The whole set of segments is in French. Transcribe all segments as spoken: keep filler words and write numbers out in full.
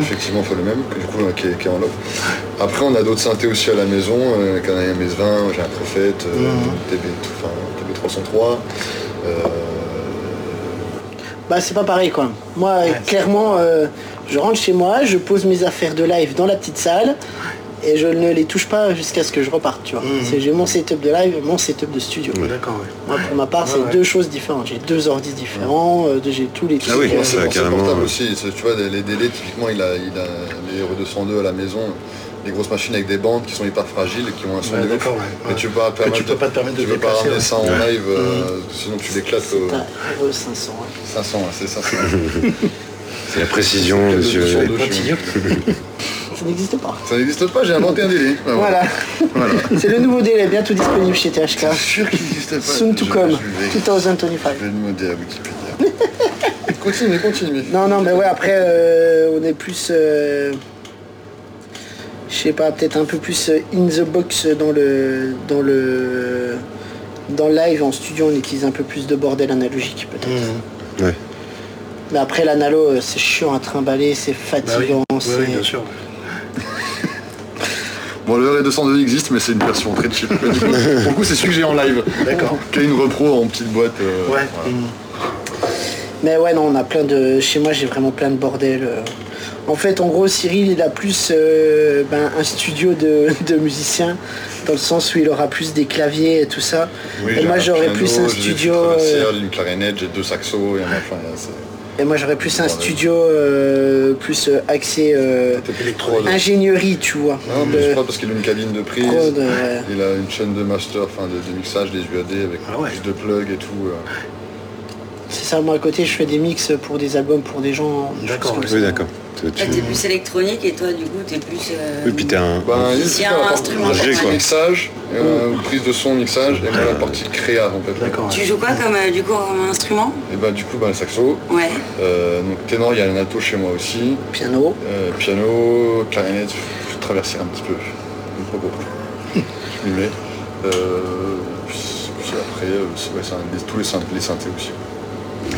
effectivement, il faut le même, du coup, qui est, qui est en lobe. Après, on a d'autres synthés aussi à la maison, euh, quand on a un M S vingt, j'ai un Prophète, euh, mm-hmm. T B, enfin, T B trois cent trois. Euh... Bah, c'est pas pareil, quoi. Moi, ouais, clairement, euh, je rentre chez moi, je pose mes affaires de live dans la petite salle, et je ne les touche pas jusqu'à ce que je reparte, tu vois. Mmh. C'est, j'ai mon setup de live et mon setup de studio. Ouais, d'accord, ouais. Moi, pour ma part, ouais, c'est ouais. deux choses différentes. J'ai deux ordis différents, euh, j'ai tous les trucs. Ah oui, euh, c'est, c'est portable aussi. Tu vois, les délais, typiquement, il a, il a les R deux cent deux à la maison, des grosses machines avec des bandes qui sont hyper fragiles et qui ont un son ouais, de ouf. Ouais, mais ouais. tu peux pas, permettre, tu peux pas te permettre de tu peux pas ramener ça en ouais. live, euh, mmh. sinon tu l'éclates. C'est un R E cinq cents. cinq cents, c'est ça. C'est la précision, monsieur. Ça n'existe pas. Ça n'existe pas, j'ai inventé un délai. Ah, voilà. voilà. C'est le nouveau délai, bientôt disponible chez T H K. Je suis sûr qu'il n'existe pas. Soon to come, deux mille vingt-cinq. Je vais demander à Wikipédia. Continue, continue. Non, non, mais ouais, après, euh, on est plus... Euh, je sais pas, peut-être un peu plus in the box dans le... Dans le... Dans le live, en studio, on utilise un peu plus de bordel analogique, peut-être. Mmh. Ouais. Mais après, l'analo, c'est chiant à trimballer, c'est fatigant. Bah oui. c'est... Oui, bien sûr. Bon, le R E deux cent deux existe, mais c'est une version très cheap. Pour le coup, c'est celui que j'ai en live. D'accord. Qui a une repro en petite boîte. Euh, ouais. Voilà. Mmh. Mais ouais, non, on a plein de... Chez moi, j'ai vraiment plein de bordel. En fait, en gros, Cyril, il a plus euh, ben, un studio de, de musiciens, dans le sens où il aura plus des claviers et tout ça. Oui, et moi, j'aurais piano, plus un j'ai studio... Euh... une clarinette, j'ai deux saxos, et un enfin, c'est... Et moi j'aurais plus un studio euh, plus euh, axé euh, ingénierie, tu vois. Non, mais de... je crois parce qu'il a une cabine de prise, prod, euh... il a une chaîne de master, enfin de, de mixage, des U A D avec ah ouais. plus de plugs et tout. Euh... C'est ça, moi à côté je fais des mix pour des albums, pour des gens. D'accord, oui, d'accord. Tu... Là, t'es plus électronique et toi du coup t'es plus euh, oui, puis t'es un ben, musicien, instrumental. Mixage, euh, prise de son, mixage et moi la partie créa en fait. D'accord. Tu joues quoi comme euh, du coup comme instrument? Et bah du coup bah le saxo. Ouais. Euh, donc ténor, il y a un alto chez moi aussi. Piano. Euh, piano, clarinette, je traverser un petit peu. Pas beaucoup. Je m'y mets. Euh, puis, puis après, euh, c'est, ouais, c'est un, les, tous les, synth, les synthés aussi. Mmh.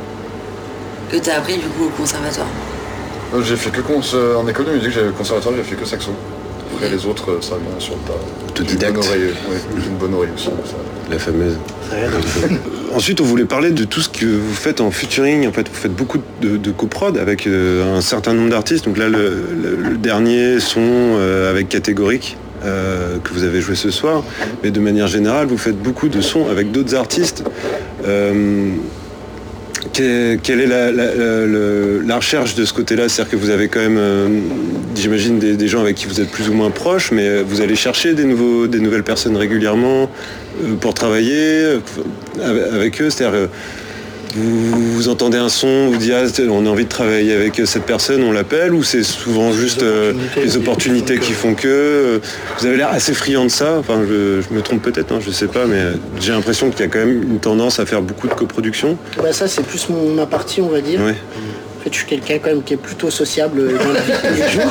Que t'as appris du coup au conservatoire? euh, J'ai fait que cons, euh, en école de musique, j'ai le conservatoire, j'ai fait que saxo. Après les autres, ça vient sur le tas. Autodidacte. Une bonne oreille, ouais, une bonne oreille aussi. Ça. La fameuse. Ensuite, on voulait parler de tout ce que vous faites en featuring. En fait, vous faites beaucoup de, de coprod avec euh, un certain nombre d'artistes. Donc là, le, le, le dernier son euh, avec Catégorique euh, que vous avez joué ce soir. Mais de manière générale, vous faites beaucoup de sons avec d'autres artistes. Euh, Quelle est la, la, la, la recherche de ce côté-là? C'est-à-dire que vous avez quand même, euh, j'imagine, des, des gens avec qui vous êtes plus ou moins proches, mais vous allez chercher des, nouveaux, des nouvelles personnes régulièrement euh, pour travailler euh, avec eux. C'est-à-dire, euh, vous, vous entendez un son, vous dites ah, on a envie de travailler avec cette personne, on l'appelle, ou c'est souvent juste euh, les opportunités qui font que... Euh, vous avez l'air assez friand de ça, enfin je, je me trompe peut-être, hein, je sais pas, mais j'ai l'impression qu'il y a quand même une tendance à faire beaucoup de coproduction. Bah ça c'est plus mon, ma partie, on va dire. Ouais. En fait, je suis quelqu'un quand même qui est plutôt sociable dans la vie de tous les jours.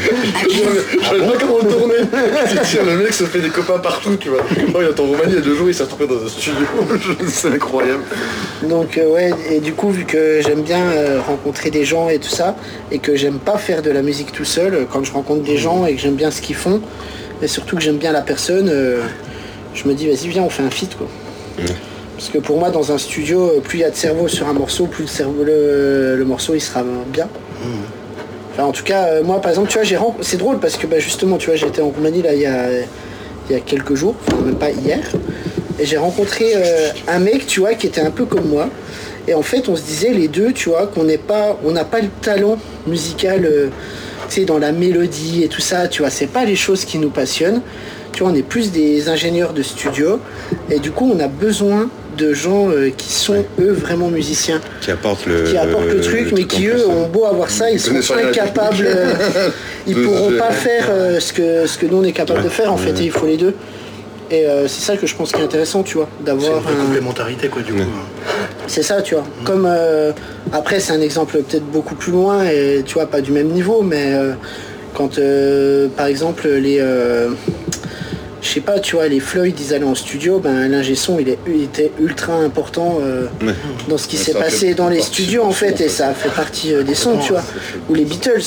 Je savais pas comment le tourner. Tiens, le mec se fait des copains partout, tu vois. Oh, il est en Roumanie, il y a deux jours, il s'est retrouvé dans un studio. C'est incroyable. Donc euh, ouais, et du coup, vu que j'aime bien euh, rencontrer des gens et tout ça, et que j'aime pas faire de la musique tout seul, quand je rencontre des gens et que j'aime bien ce qu'ils font, et surtout que j'aime bien la personne, euh, je me dis vas-y viens, on fait un feat quoi. Mmh. Parce que pour moi, dans un studio, plus il y a de cerveau sur un morceau, plus le, cerveau, le, le morceau il sera bien. Mmh. Enfin, en tout cas, euh, moi par exemple, tu vois, j'ai rencontré... c'est drôle parce que bah, justement, tu vois, j'étais en Roumanie là il y a, il y a quelques jours, enfin même pas hier, et j'ai rencontré euh, un mec, tu vois, qui était un peu comme moi. Et en fait, on se disait les deux, tu vois, qu'on n'est pas, on n'a pas le talent musical, euh, tu sais, dans la mélodie et tout ça, tu vois, c'est pas les choses qui nous passionnent. Tu vois, on est plus des ingénieurs de studio, et du coup, on a besoin de gens euh, qui sont ouais. eux vraiment musiciens, qui apportent le, qui apportent le, le truc, le mais truc qui eux ont beau avoir ça, ils sont incapables, euh, ils pourront pas faire euh, ce que ce que nous on est capable ouais. de faire en fait, ouais. et il faut les deux. Et euh, c'est ça que je pense qui est intéressant, tu vois, d'avoir c'est une un... complémentarité quoi du coup. C'est ça, tu vois. Mmh. Comme euh, après c'est un exemple peut-être beaucoup plus loin et tu vois pas du même niveau, mais euh, quand euh, par exemple les euh, je sais pas, tu vois, les Floyd, ils allaient en studio, ben l'ingé son, il, est, il était ultra important euh, ouais. dans ce qui ouais, s'est passé dans les studios, en fait, et ça fait partie euh, des sons, tu vois. Ou les Beatles,